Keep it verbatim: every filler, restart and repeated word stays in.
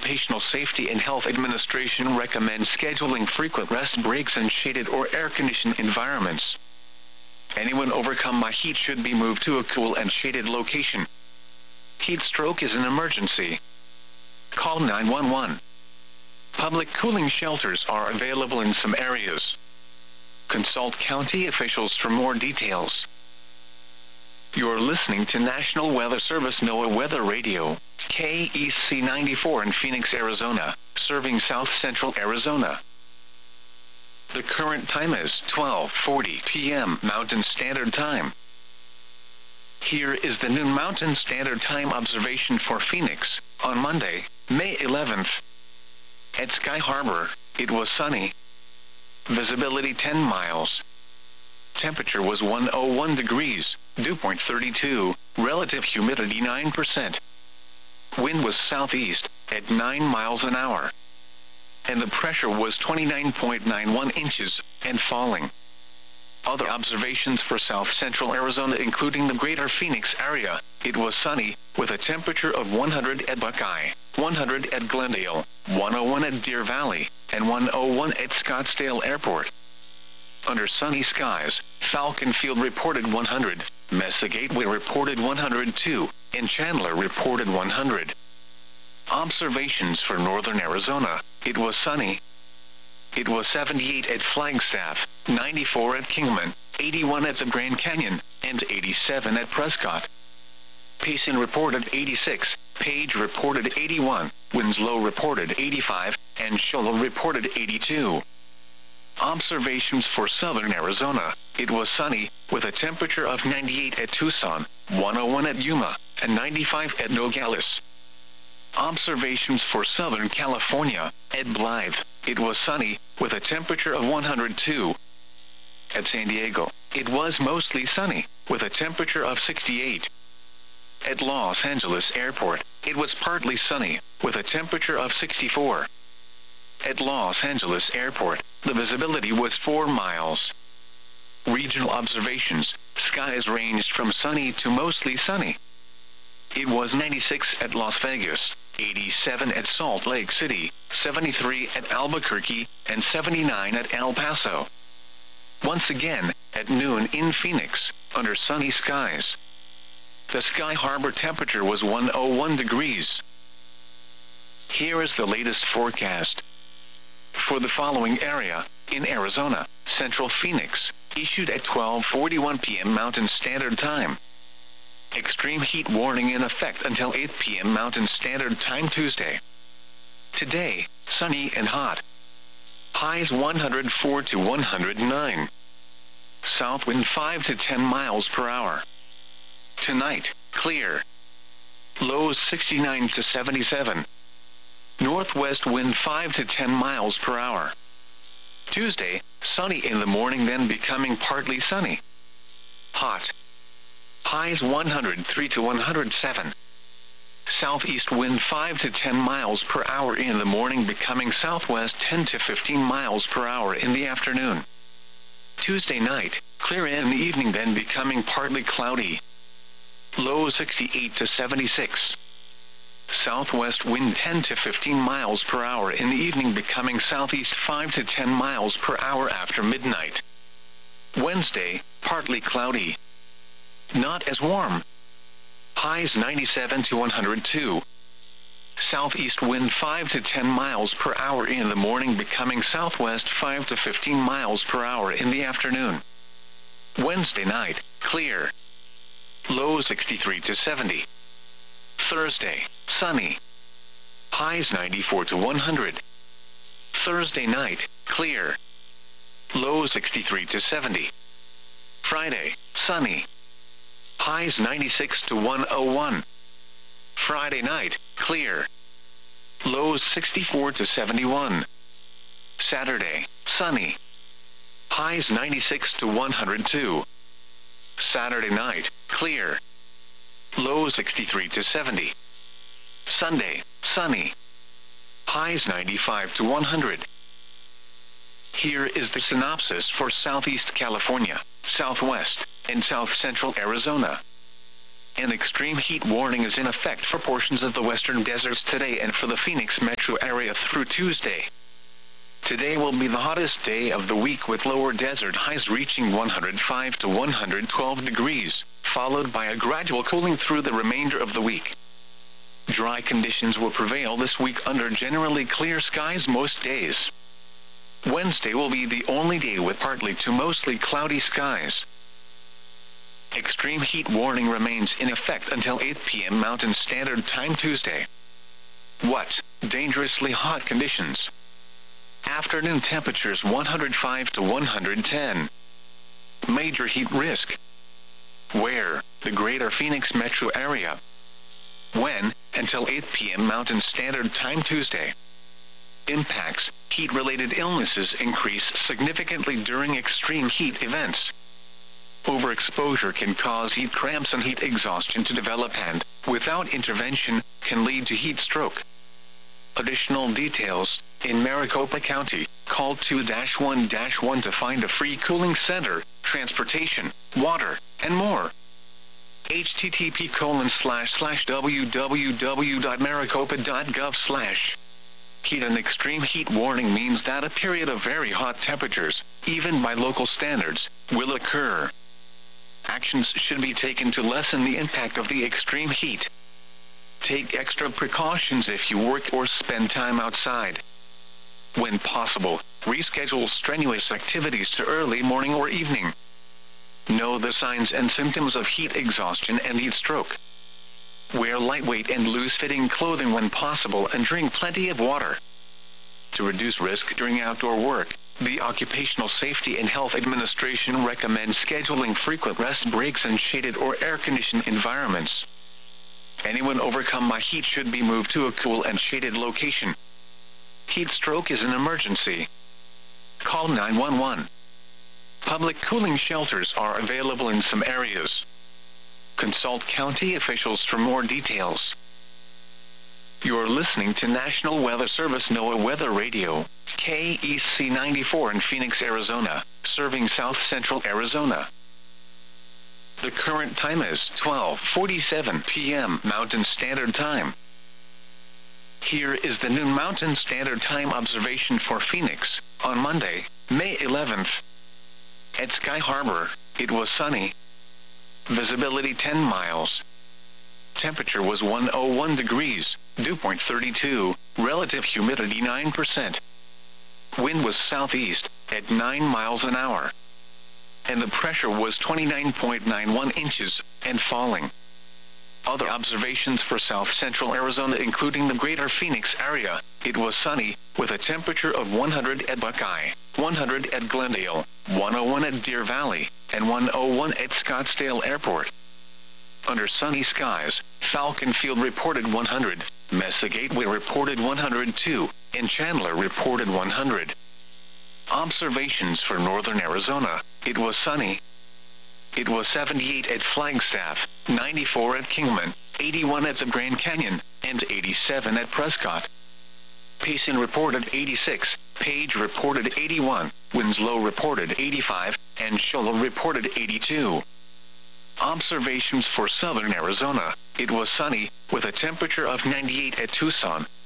Occupational Safety and Health Administration recommends scheduling frequent rest breaks in shaded or air-conditioned environments. Anyone overcome by heat should be moved to a cool and shaded location. Heat stroke is an emergency. Call nine one one. Public cooling shelters are available in some areas. Consult county officials for more details. You're listening to National Weather Service NOAA Weather Radio, K E C ninety-four in Phoenix, Arizona, serving South Central Arizona. The current time is twelve forty p m Mountain Standard Time. Here is the noon Mountain Standard Time observation for Phoenix, on Monday, May eleventh. At Sky Harbor, it was sunny. Visibility ten miles. Temperature was one oh one degrees, dew point thirty-two, relative humidity nine percent. Wind was southeast, at nine miles an hour. And the pressure was twenty-nine point nine one inches, and falling. Other observations for South Central Arizona including the greater Phoenix area, it was sunny, with a temperature of one hundred at Buckeye, one hundred at Glendale, one oh one at Deer Valley, and one oh one at Scottsdale Airport. Under sunny skies, Falcon Field reported one hundred, Mesa Gateway reported one hundred two, and Chandler reported one hundred. Observations for northern Arizona, it was sunny. It was seventy-eight at Flagstaff, ninety-four at Kingman, eighty-one at the Grand Canyon, and eighty-seven at Prescott. Payson reported eighty-six, Page reported eighty-one, Winslow reported eighty-five, and Shola reported eighty-two. Observations for southern Arizona, it was sunny, with a temperature of ninety-eight at Tucson, one oh one at Yuma, and ninety-five at Nogales. Observations for Southern California, at Blythe, it was sunny, with a temperature of one hundred two. At San Diego, it was mostly sunny, with a temperature of sixty-eight. At Los Angeles Airport, it was partly sunny, with a temperature of sixty-four. At Los Angeles Airport, the visibility was four miles. Regional observations, skies ranged from sunny to mostly sunny. It was ninety-six at Las Vegas, eighty-seven at Salt Lake City, seventy-three at Albuquerque, and seventy-nine at El Paso. Once again, at noon in Phoenix, under sunny skies. The Sky Harbor temperature was one oh one degrees. Here is the latest forecast. For the following area, in Arizona, Central Phoenix, issued at twelve forty-one p m Mountain Standard Time. Extreme heat warning in effect until eight p m Mountain Standard Time Tuesday. Today, sunny and hot. Highs one hundred four to one hundred nine. South wind five to ten miles per hour. Tonight, clear. Lows sixty-nine to seventy-seven. Northwest wind five to ten miles per hour. Tuesday, sunny in the morning then becoming partly sunny. Hot. Highs one hundred three to one hundred seven. Southeast wind five to ten miles per hour in the morning becoming southwest ten to fifteen miles per hour in the afternoon. Tuesday night, clear in the evening then becoming partly cloudy. Low sixty-eight to seventy-six. Southwest wind ten to fifteen miles per hour in the evening becoming southeast five to ten miles per hour after midnight. Wednesday, partly cloudy. Not as warm. Highs ninety-seven to one hundred two. Southeast wind five to ten miles per hour in the morning becoming southwest five to fifteen miles per hour in the afternoon. Wednesday night, clear. Low sixty-three to seventy. Thursday, sunny. Highs ninety-four to one hundred. Thursday night, clear. Low sixty-three to seventy. Friday, sunny. Highs ninety-six to one oh one. Friday night, clear. Lows sixty-four to seventy-one. Saturday, sunny. Highs ninety-six to one hundred two. Saturday night, clear. Low sixty-three to seventy. Sunday, sunny. Highs ninety-five to one hundred. Here is the synopsis for Southeast California, Southwest, and South Central Arizona. An extreme heat warning is in effect for portions of the western deserts today and for the Phoenix metro area through Tuesday. Today will be the hottest day of the week with lower desert highs reaching one hundred five to one hundred twelve degrees, followed by a gradual cooling through the remainder of the week. Dry conditions will prevail this week under generally clear skies most days. Wednesday will be the only day with partly to mostly cloudy skies. Extreme heat warning remains in effect until eight p m Mountain Standard Time Tuesday. What? Dangerously hot conditions. Afternoon temperatures one hundred five to one hundred ten. Major heat risk. Where? The greater Phoenix metro area. When? Until eight p m Mountain Standard Time Tuesday. Impacts. Heat-related illnesses increase significantly during extreme heat events. Overexposure can cause heat cramps and heat exhaustion to develop and, without intervention, can lead to heat stroke. Additional details. In Maricopa County, call two one one to find a free cooling center, transportation, water, and more. http colon slash slash www.maricopa.gov slash. Heat and extreme heat warning means that a period of very hot temperatures, even by local standards, will occur. Actions should be taken to lessen the impact of the extreme heat. Take extra precautions if you work or spend time outside. When possible, reschedule strenuous activities to early morning or evening. Know the signs and symptoms of heat exhaustion and heat stroke. Wear lightweight and loose-fitting clothing when possible and drink plenty of water. To reduce risk during outdoor work, the Occupational Safety and Health Administration recommends scheduling frequent rest breaks in shaded or air-conditioned environments. Anyone overcome by heat should be moved to a cool and shaded location. Heat stroke is an emergency. Call nine one one. Public cooling shelters are available in some areas. Consult county officials for more details. You're listening to National Weather Service NOAA Weather Radio, K E C ninety-four in Phoenix, Arizona, serving south central Arizona. The current time is twelve forty-seven p m Mountain Standard Time. Here is the noon Mountain Standard Time observation for Phoenix, on Monday, May eleventh. At Sky Harbor, it was sunny. Visibility ten miles. Temperature was one hundred one degrees, dew point thirty-two, relative humidity nine percent. Wind was southeast, at nine miles an hour. And the pressure was twenty-nine point nine one inches, and falling. Other observations for south central Arizona including the greater Phoenix area, it was sunny, with a temperature of one hundred at Buckeye, one hundred at Glendale, one hundred one at Deer Valley, and one hundred one at Scottsdale Airport. Under sunny skies, Falcon Field reported one hundred, Mesa Gateway reported one hundred two, and Chandler reported one hundred. Observations for northern Arizona, it was sunny. It was seventy-eight at Flagstaff, ninety-four at Kingman, eighty-one at the Grand Canyon, and eighty-seven at Prescott. Payson reported eighty-six, Page reported eighty-one, Winslow reported eighty-five, and Shola reported eighty-two. Observations for southern Arizona, it was sunny, with a temperature of ninety-eight at Tucson,